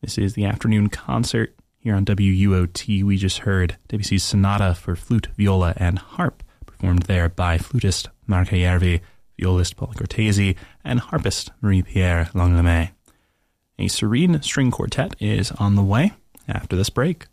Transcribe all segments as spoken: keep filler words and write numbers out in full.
This is the afternoon concert here on W U O T. We just heard Debussy's Sonata for flute, viola, and harp, performed there by flutist Marco Järvi, violist Paul Cortese, and harpist Marie-Pierre Langlemay. A serene string quartet is on the way after this break.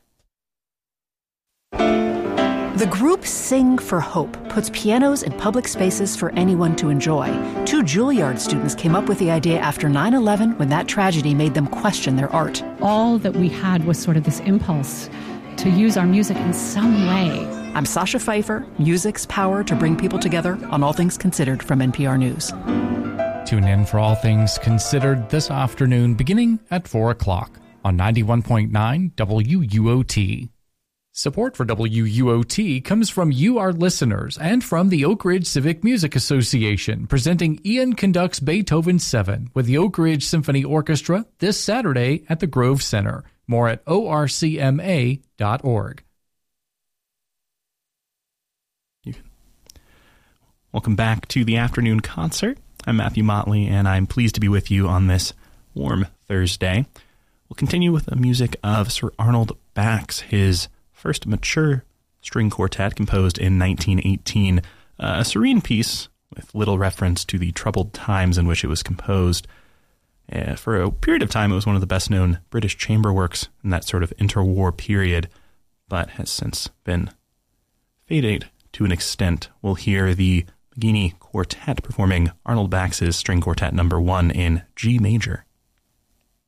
The group Sing for Hope puts pianos in public spaces for anyone to enjoy. Two Juilliard students came up with the idea after nine eleven when that tragedy made them question their art. All that we had was sort of this impulse to use our music in some way. I'm Sasha Pfeiffer, music's power to bring people together on All Things Considered from N P R News. Tune in for All Things Considered this afternoon beginning at four o'clock on ninety-one point nine W U O T. Support for W U O T comes from you, our listeners, and from the Oak Ridge Civic Music Association, presenting Ian Conducts Beethoven seven with the Oak Ridge Symphony Orchestra this Saturday at the Grove Center. More at O R C M A dot org. Welcome back to the afternoon concert. I'm Matthew Motley, and I'm pleased to be with you on this warm Thursday. We'll continue with the music of Sir Arnold Bax, his first mature string quartet composed in nineteen eighteen, uh, a serene piece with little reference to the troubled times in which it was composed. Uh, for a period of time, it was one of the best-known British chamber works in that sort of interwar period, but has since been faded to an extent. We'll hear the Maggini Quartet performing Arnold Bax's String Quartet number one in G major.